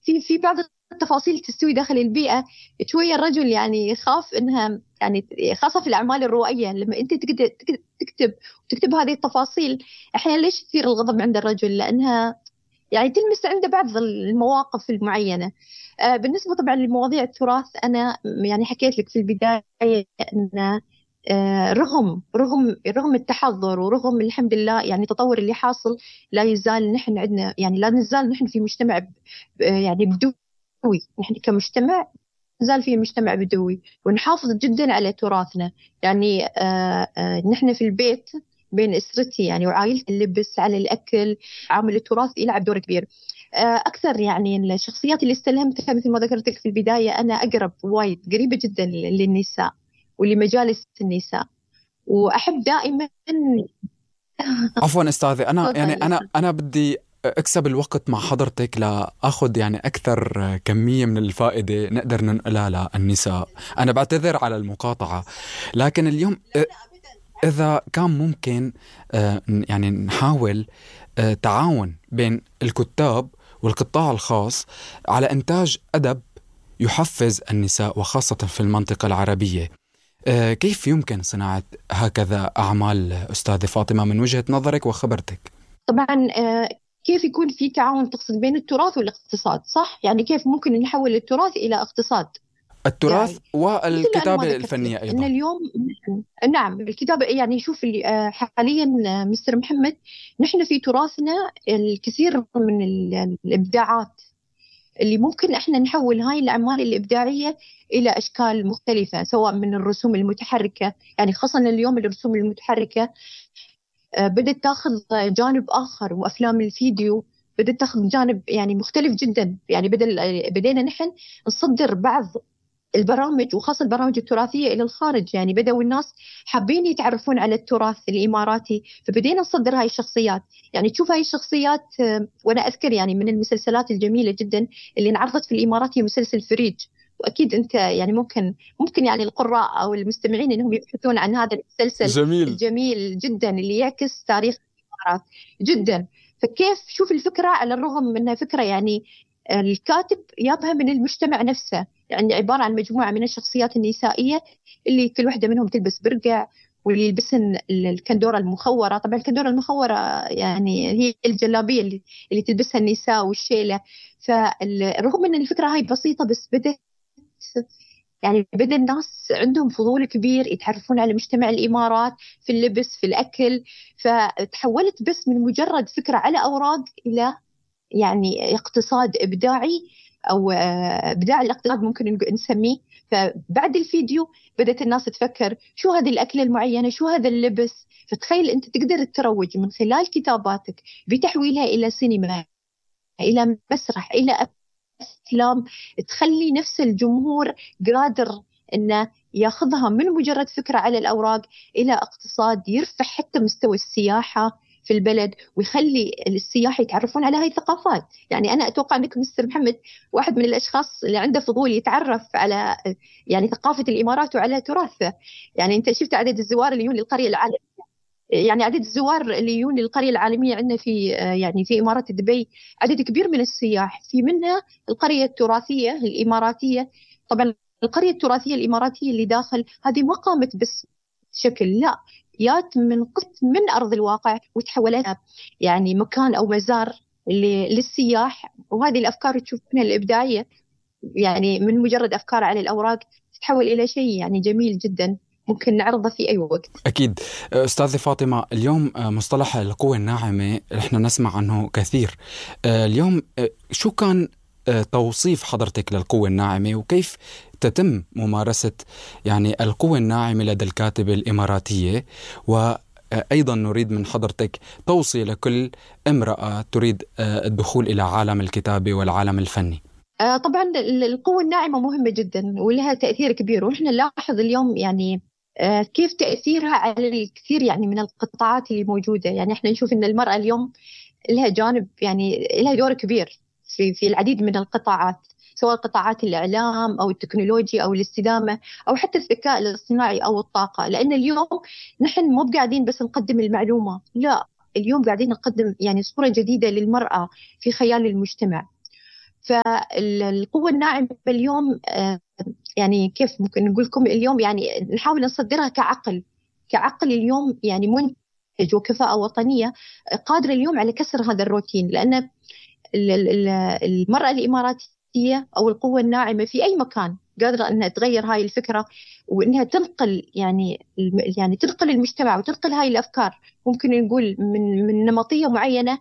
في بعض التفاصيل تستوي داخل البيئة. شوية الرجل يعني يخاف إنها يعني خاصة في الأعمال الروائية، لما أنت تكتب هذه التفاصيل أحيانا ليش تثير الغضب عند الرجل؟ لأنها يعني تلمس عنده بعض المواقف المعينة. بالنسبة طبعا لمواضيع التراث، أنا يعني حكيت لك في البداية أن رغم التحضر ورغم الحمد لله يعني التطور اللي حاصل، لا يزال نحن عندنا يعني لا نزال نحن في مجتمع يعني بدوي. نحن كمجتمع نزال في مجتمع بدوي، ونحافظ جدا على تراثنا. يعني نحن في البيت بين أسرتي يعني وعائلتي، اللبس على الأكل، عامل التراث يلعب دور كبير. أكثر يعني الشخصيات اللي استلهمتها مثل ما ذكرت لك في البداية، أنا أقرب وايد قريبة جدا للنساء ولمجالس النساء، وأحب دائما. عفوا أستاذي، أنا يعني تفضل. أنا بدي أكسب الوقت مع حضرتك لأخذ يعني أكثر كمية من الفائدة نقدر ننقلها للنساء. أنا بعتذر على المقاطعة، لكن اليوم إذا كان ممكن يعني نحاول تعاون بين الكتاب والقطاع الخاص على إنتاج أدب يحفز النساء وخاصة في المنطقة العربية. كيف يمكن صناعة هكذا أعمال أستاذة فاطمة من وجهة نظرك وخبرتك؟ طبعا كيف يكون في تعاون؟ تقصد بين التراث والاقتصاد، صح؟ يعني كيف ممكن نحول التراث إلى اقتصاد التراث إبداعي؟ مثل أنا ما والكتابة ذكرت لك الفنية أن أيضا. اليوم نعم الكتابة يعني شوف حاليا مستر محمد، نحن في تراثنا الكثير من الإبداعات اللي ممكن احنا نحول هاي الأعمال الإبداعية إلى أشكال مختلفة، سواء من الرسوم المتحركة. يعني خاصة اليوم الرسوم المتحركة بدأت تاخذ جانب آخر، وأفلام الفيديو بدأت تاخذ جانب يعني مختلف جدا. يعني بدينا نحن نصدر بعض البرامج، وخاصة البرامج التراثية، إلى الخارج. يعني بدأوا الناس حابين يتعرفون على التراث الإماراتي، فبدينا نصدر هاي الشخصيات. يعني تشوف هاي الشخصيات وأنا أذكر يعني من المسلسلات الجميلة جدا اللي انعرضت في الإمارات هي مسلسل فريج. وأكيد أنت يعني ممكن يعني القراء أو المستمعين أنهم يبحثون عن هذا المسلسل جميل. الجميل جدا اللي يعكس تاريخ الإمارات جدا. فكيف شوف الفكرة، على الرغم من أنها فكرة يعني الكاتب جابها من المجتمع نفسه، يعني عبارة عن مجموعة من الشخصيات النسائية اللي كل واحدة منهم تلبس برقع، واللي يلبسن الكندورة المخورة. طبعا الكندورة المخورة يعني هي الجلابية اللي تلبسها النساء والشيلة. فرغم أن الفكرة هاي بسيطة، بس بدأ الناس عندهم فضول كبير يتعرفون على مجتمع الإمارات في اللبس في الأكل. فتحولت بس من مجرد فكرة على أوراق إلى يعني اقتصاد إبداعي، أو إبداع الاقتصاد ممكن نسميه. فبعد الفيديو بدأت الناس تفكر شو هذه الأكلة المعينة، شو هذا اللبس. فتخيل أنت تقدر تروج من خلال كتاباتك بتحويلها إلى سينما، إلى مسرح، إلى أفلام، تخلي نفس الجمهور قادر أنه ياخذها من مجرد فكرة على الأوراق إلى اقتصاد يرفع حتى مستوى السياحة في البلد، ويخلي السياح يتعرفون على هاي الثقافات. يعني أنا أتوقع أنك مستر محمد واحد من الأشخاص اللي عنده فضول يتعرف على يعني ثقافة الإمارات وعلى تراثه. يعني أنت شفت عدد الزوار اللي يجون للقرية العالمية، يعني عدد الزوار اللي يجون للقرية العالمية عندنا في يعني في إمارة دبي عدد كبير من السياح، في منها القرية التراثية الإماراتية. طبعا القرية التراثية الإماراتية اللي داخل هذه ما قامت بس شكل، لا، يات من قط من أرض الواقع وتحولت يعني مكان أو مزار للسياح. وهذه الأفكار تشوفونها الإبداعية يعني من مجرد أفكار على الأوراق تتحول إلى شيء يعني جميل جدا ممكن نعرضه في أي وقت. أكيد. أستاذة فاطمة، اليوم مصطلح القوة الناعمة نحن نسمع عنه كثير. اليوم شو كان توصيف حضرتك للقوة الناعمة، وكيف تتم ممارسة يعني القوة الناعمة لدى الكاتبة الإماراتية؟ وأيضا نريد من حضرتك توصية لكل امرأة تريد الدخول إلى عالم الكتابة والعالم الفني. طبعا القوة الناعمة مهمة جدا ولها تأثير كبير، ونحن نلاحظ اليوم يعني كيف تأثيرها على الكثير يعني من القطاعات اللي موجودة. يعني احنا نشوف ان المرأة اليوم لها جانب يعني لها دور كبير في العديد من القطاعات، سواء قطاعات الإعلام أو التكنولوجيا أو الاستدامة أو حتى الذكاء الاصطناعي أو الطاقة. لأن اليوم نحن مو قاعدين بس نقدم المعلومة، لا، اليوم قاعدين نقدم يعني صورة جديدة للمرأة في خيال المجتمع. فالقوة الناعمة اليوم يعني كيف ممكن نقول لكم اليوم، يعني نحاول نصدرها كعقل اليوم، يعني منتج وكفاءة وطنية قادرة اليوم على كسر هذا الروتين. لأن المرأة الإماراتية أو القوة الناعمة في أي مكان قادرة أنها تغير هاي الفكرة، وأنها تنقل يعني تنقل المجتمع وتنقل هاي الأفكار، ممكن نقول من نمطية معينة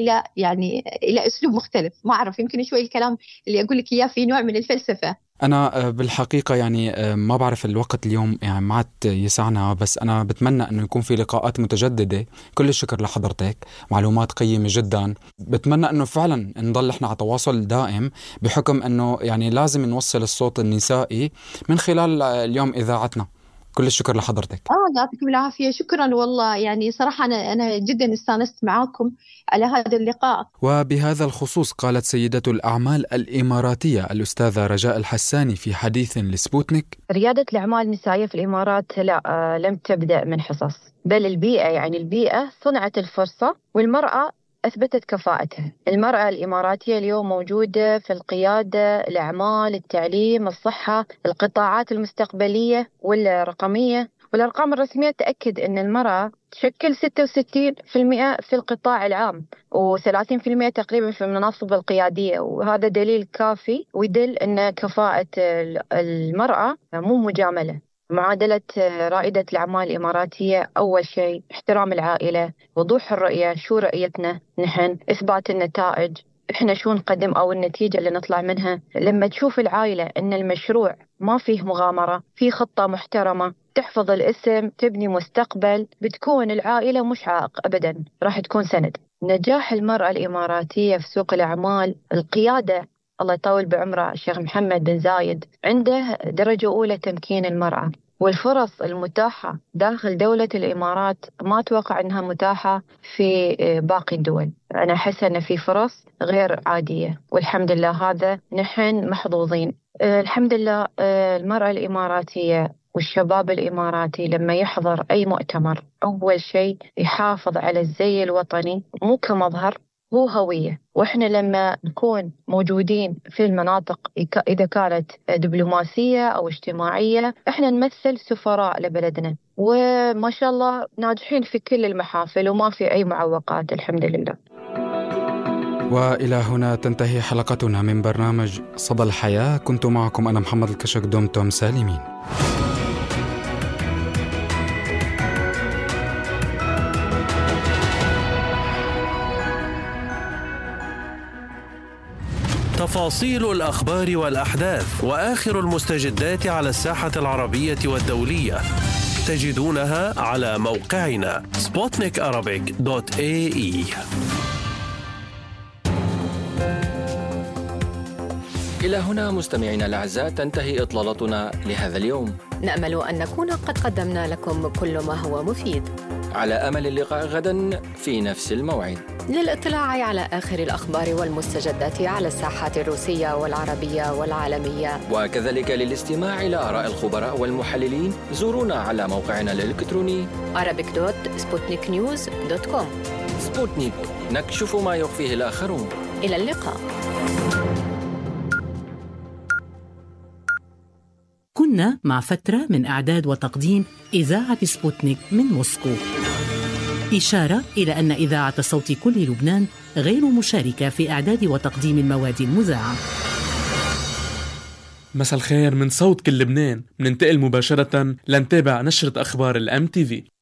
إلى أسلوب مختلف. ما أعرف، يمكن شوي الكلام اللي أقول لك إياه في نوع من الفلسفة. أنا بالحقيقة يعني ما بعرف الوقت اليوم يعني ما عاد يسعنا، بس أنا بتمنى أنه يكون في لقاءات متجددة. كل الشكر لحضرتك، معلومات قيمة جدا. بتمنى أنه فعلا نضل إحنا على تواصل دائم، بحكم أنه يعني لازم نوصل الصوت النسائي من خلال اليوم إذاعتنا. كل الشكر لحضرتك. يعطيكم العافية. شكرا والله، يعني صراحة أنا جدا استانست معاكم على هذا اللقاء. وبهذا الخصوص قالت سيدة الأعمال الإماراتية الأستاذة رجاء الحساني في حديث لسبوتنيك: ريادة الأعمال النسائية في الإمارات لم تبدأ من حصص، بل البيئة صنعت الفرصة، والمرأة أثبتت كفاءتها. المرأة الإماراتية اليوم موجودة في القيادة، الأعمال، التعليم، الصحة، القطاعات المستقبلية والرقمية. والأرقام الرسمية تأكد أن المرأة تشكل 66% في القطاع العام و30% تقريبا في المناصب القيادية، وهذا دليل كافي ويدل أن كفاءة المرأة مو مجاملة. معادلة رائدة الأعمال الإماراتية: أول شيء احترام العائلة، وضوح الرؤية، شو رؤيتنا نحن، إثبات النتائج، إحنا شو نقدم أو النتيجة اللي نطلع منها. لما تشوف العائلة أن المشروع ما فيه مغامرة، فيه خطة محترمة تحفظ الاسم، تبني مستقبل، بتكون العائلة مش عائق أبدا، راح تكون سند. نجاح المرأة الإماراتية في سوق الأعمال، القيادة، الله يطول بعمره الشيخ محمد بن زايد عنده درجة أولى تمكين المرأة، والفرص المتاحة داخل دولة الإمارات ما أتوقع أنها متاحة في باقي الدول. أنا أحس أن في فرص غير عادية، والحمد لله هذا نحن محظوظين. الحمد لله. المرأة الإماراتية والشباب الإماراتي لما يحضر أي مؤتمر، أول شيء يحافظ على الزي الوطني، مو كمظهر، هو هوية. وإحنا لما نكون موجودين في المناطق إذا كانت دبلوماسية أو اجتماعية، إحنا نمثل سفراء لبلدنا، وما شاء الله ناجحين في كل المحافل وما في أي معوقات الحمد لله. وإلى هنا تنتهي حلقتنا من برنامج صدى الحياة. كنت معكم أنا محمد الكشك. دمتم سالمين. تفاصيل الأخبار والأحداث وآخر المستجدات على الساحة العربية والدولية تجدونها على موقعنا sputnikarabic.ae. إلى هنا مستمعينا الأعزاء تنتهي إطلالتنا لهذا اليوم. نأمل أن نكون قد قدمنا لكم كل ما هو مفيد، على أمل اللقاء غدا في نفس الموعد للاطلاع على آخر الأخبار والمستجدات على الساحات الروسية والعربية والعالمية، وكذلك للاستماع إلى آراء الخبراء والمحللين. زورونا على موقعنا الإلكتروني arabic.sputniknews.com. سبوتنيك، نكشف ما يخفيه الآخرون. إلى اللقاء. كنا مع فترة من إعداد وتقديم إذاعة سبوتنيك من موسكو. إشارة إلى أن إذاعة صوت كل لبنان غير مشاركة في إعداد وتقديم المواد المذاعة. مساء الخير من صوت كل لبنان. ننتقل مباشرة لنتابع نشرة أخبار الMTV.